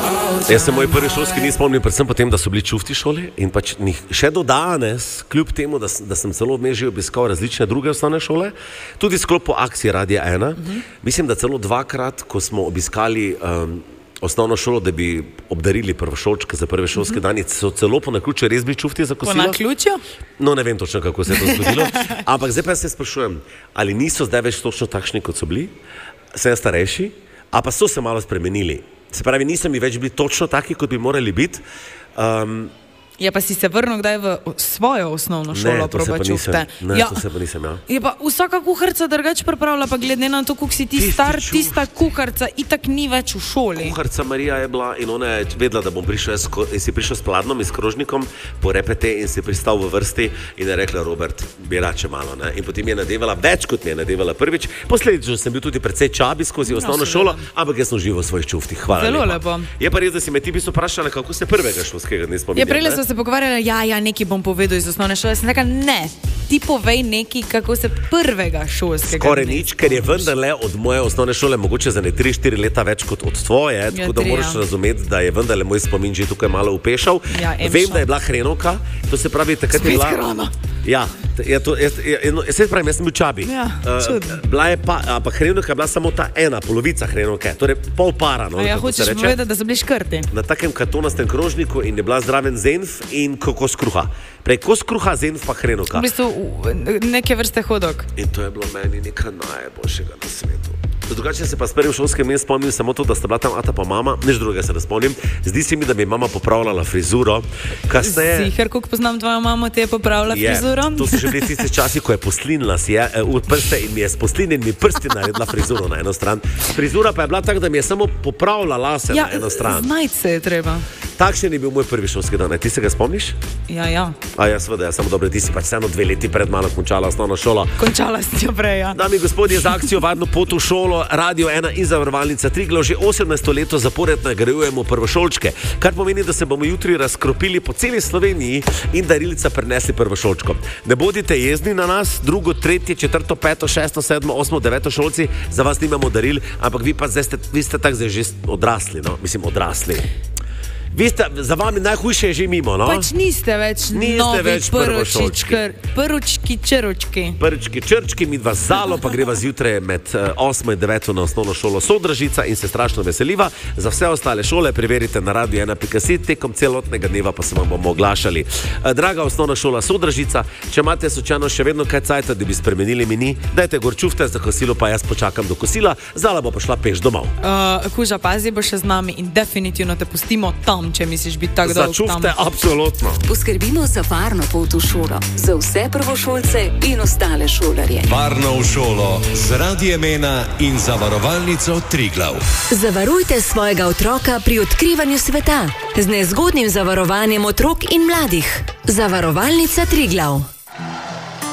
Jaz se moj prvi šolski ni spomnil, predvsem potem, da so bili čufti šoli in pač še do danes, kljub temu, da sem celo vmes že obiskal različne druge osnovne šole, tudi v sklopu akcije Radia 1, mislim, da celo dvakrat, ko smo obiskali osnovno šolo, da bi obdarili prvošolčke za prve šolske dani, so celo po naključju res bili čufti za kosilo. Po naključju? No, ne vem točno, kako se je to zgodilo, ampak zdaj pa se sprašujem, ali niso zdaj več točno takšni, kot so bili, sem starejši, a pa so se malo spremenili. Se pravi, niso mi več bili točno taki, kot bi morali biti. Ja, pa si se vrnil kdaj v svojo osnovno šolo, proba čufte. Ne, to se pa nisem, ja. Je pa vsaka kuharica drugače pripravlja, pa glede na to, koliko si ti star, tista kuharica itak ni več v šoli. Kuharica Marija je bila in ona je vedela, da bom prišel, in si prišel s pladnom in s krožnikom po repete in si pristal v vrsti in je rekla, Robert, bi rače malo, ne? In potem je nadevala več, kot mi je nadevala prvič. Posledično sem bil tudi precej čabi skozi osnovno šolo, ampak jaz sem živel v svojih čuftih. Hvala Zelo lepa. Je pa res, da si me ti bi vprašala, kako se prvega šolskega dne spominjam. Se pogovarjali, nekaj bom povedal iz osnovne šole. Sem rekla, ne, ti povej nekaj, kako se prvega šolskega skoraj nič, ker je vendarle od moje osnovne šole mogoče za ne 3-4 leta več kot od tvoje, tako da moraš razumeti, da je vendarle moj spomin že tukaj malo upešal. Vem, da je bila hrenovka, to se pravi, takrat je bila... Spet hrana. Ja, jaz sem bil čabi. Bila je pa, ampak hrenovka je bila samo ta ena polovica hrenovke, torej pol para. Hočeš povedati, da so bili škrti? Na takem kartonastem krožniku in je bila zraven zenf in kos kruha. Prej kos kruha, zenf pa hrenovka. V bistvu neke vrste hodok. In to je bilo meni nekaj najboljšega na svetu. Drugače se pa s prvim šolskim dnem spomnim samo to, da sta bila tam ata pa mama, nič drugega se ne spomnim. Zdi se mi, da bi mama popravljala frizuro. Sicer, koliko poznam tvojo mamo, ti je popravila frizuro? To so že bili tisti časi, ko je poslinila si v prste in mi je s poslinjenimi prsti naredila frizuro na eno stran. Frizura pa je bila tako, da mi je samo popravila lase na eno stran. Znajti se je treba. Takšen je bil moj prvi šolski dan. Ti se ga spomniš? Ja. Seveda, samo dobro, ti si pač vseeno 2 leti pred mano končala osnovno šolo. Končala si jo prej, ja. Dami in gospodje, z akcijo Varno pot v šolo, Radio 1 in Zavarovalnica Triglav že 18. leto zapored nagrajujemo prvošolčke, kar pomeni, da se bomo jutri razkropili po celi Sloveniji in darilca prinesli prvošolčkom. Ne bodite jezni na nas, 2., 3., 4., 5., 6., 7., 8., 9. šolci, za vas nimamo daril, ampak vi pa vi ste tak zdaj že odrasli, no? Mislim, odrasli. Za vami najhujše je že mimo, no? Pač niste več novi prvočki črčki. Prvočki črčki, mi dva zalo, pa greva zjutraj med 8. in 9. na osnovno šolo Sodražica in se strašno veseliva. Za vse ostale šole preverite na Radio 1.si, tekom celotnega dneva pa se vam bomo oglašali. Draga osnovna šola Sodražica, če imate slučajno še vedno kaj cajta, da bi spremenili meni, dajte gor čufte za kosilo, pa jaz počakam do kosila, Zala bo pa šla peš domov. Kuža, pazi, bo še z nami in definitivno te pustimo tam, če misliš biti tako dolg tam. Začufte, absolutno. Poskrbimo za varno pot v šolo, za vse prvošolce in ostale šolarje. Varno v šolo z Radiem 1 in Zavarovalnico Triglav. Zavarujte svojega otroka pri odkrivanju sveta z nezgodnim zavarovanjem otrok in mladih. Zavarovalnica Triglav.